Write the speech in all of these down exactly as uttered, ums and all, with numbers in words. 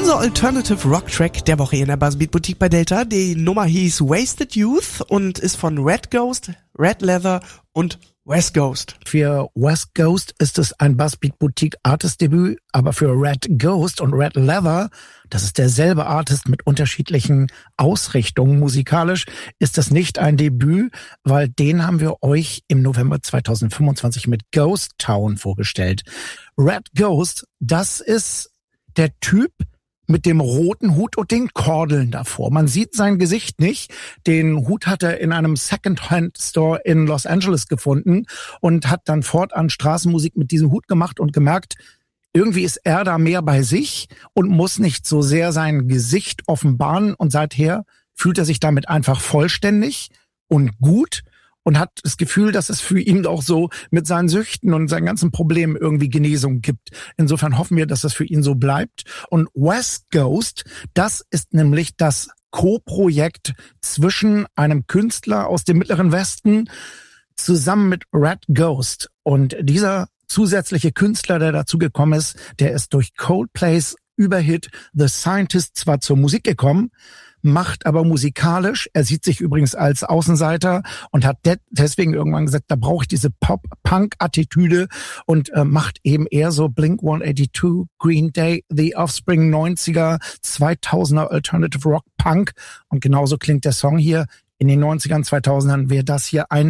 Unser Alternative Rock Track der Woche in der Buzzbeat Boutique bei Delta. Die Nummer hieß Wasted Youth und ist von Red Ghost, Red Leather und West Ghost. Für West Ghost ist es ein Buzzbeat Boutique Artist Debüt, aber für Red Ghost und Red Leather, das ist derselbe Artist mit unterschiedlichen Ausrichtungen musikalisch, ist das nicht ein Debüt, weil den haben wir euch im November zweitausendfünfundzwanzig mit Ghost Town vorgestellt. Red Ghost, das ist der Typ mit dem roten Hut und den Kordeln davor. Man sieht sein Gesicht nicht. Den Hut hat er in einem Second-Hand-Store in Los Angeles gefunden und hat dann fortan Straßenmusik mit diesem Hut gemacht und gemerkt, irgendwie ist er da mehr bei sich und muss nicht so sehr sein Gesicht offenbaren. Und seither fühlt er sich damit einfach vollständig und gut und hat das Gefühl, dass es für ihn auch so mit seinen Süchten und seinen ganzen Problemen irgendwie Genesung gibt. Insofern hoffen wir, dass das für ihn so bleibt. Und West Ghost, das ist nämlich das Co-Projekt zwischen einem Künstler aus dem Mittleren Westen zusammen mit Red Ghost. Und dieser zusätzliche Künstler, der dazugekommen ist, der ist durch Coldplays Überhit The Scientist zwar zur Musik gekommen, macht aber musikalisch, er sieht sich übrigens als Außenseiter und hat de- deswegen irgendwann gesagt, da brauche ich diese Pop-Punk-Attitüde und äh, macht eben eher so Blink hundertzweiundachtzig, Green Day, The Offspring, neunziger, zweitausender Alternative Rock Punk und genauso klingt der Song hier. In den neunzigern, zweitausendern wäre das hier ein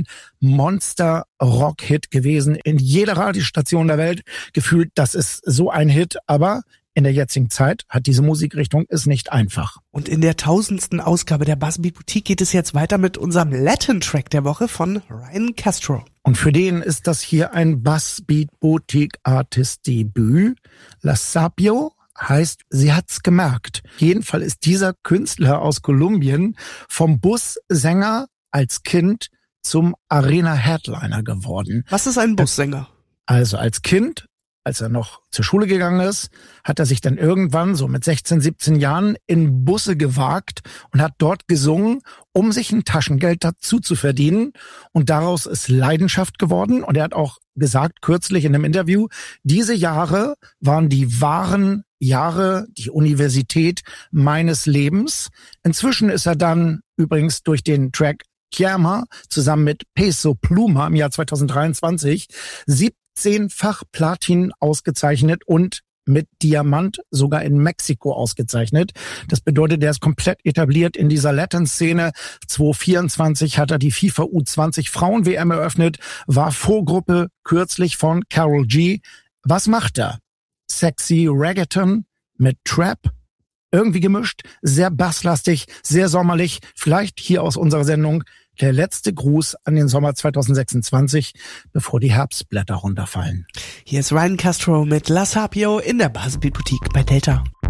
Monster-Rock-Hit gewesen. In jeder Radiostation der Welt gefühlt, das ist so ein Hit, aber in der jetzigen Zeit hat diese Musikrichtung ist nicht einfach. Und in der tausendsten Ausgabe der Buzzbeat Boutique geht es jetzt weiter mit unserem Latin-Track der Woche von Ryan Castro. Und für den ist das hier ein Buzzbeat Boutique Artist Debüt. La Sapio heißt, sie hat's gemerkt. Jedenfalls ist dieser Künstler aus Kolumbien vom Bussänger als Kind zum Arena-Headliner geworden. Was ist ein Bussänger? Also als Kind, als er noch zur Schule gegangen ist, hat er sich dann irgendwann so mit sechzehn, siebzehn Jahren in Busse gewagt und hat dort gesungen, um sich ein Taschengeld dazu zu verdienen. Und daraus ist Leidenschaft geworden. Und er hat auch gesagt, kürzlich in einem Interview, diese Jahre waren die wahren Jahre, die Universität meines Lebens. Inzwischen ist er dann übrigens durch den Track Kiama zusammen mit Peso Pluma im Jahr zweitausenddreiundzwanzig siebzehnfach Platin ausgezeichnet und mit Diamant sogar in Mexiko ausgezeichnet. Das bedeutet, er ist komplett etabliert in dieser Latin-Szene. zweitausendvierundzwanzig hat er die FIFA U zwanzig Frauen-W M eröffnet, war Vorgruppe kürzlich von Karol G. Was macht er? Sexy Reggaeton mit Trap, irgendwie gemischt, sehr basslastig, sehr sommerlich. Vielleicht hier aus unserer Sendung der letzte Gruß an den Sommer zweitausendsechsundzwanzig, bevor die Herbstblätter runterfallen. Hier ist Ryan Castro mit La Sapio in der Buzzbeat Boutique bei Delta.